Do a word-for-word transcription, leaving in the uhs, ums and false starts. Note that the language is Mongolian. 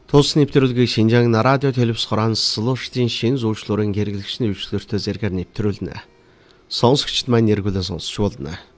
Тус нэвтрүүлгийг Шинжаан радио телевиз хороон слушдын шин зөвчлөрийн хэрэглэгчний өвчлөлтөөр зэрэгээр нэвтрүүлнэ. Сонсогчд маань нэргүүлээ сонсч болно.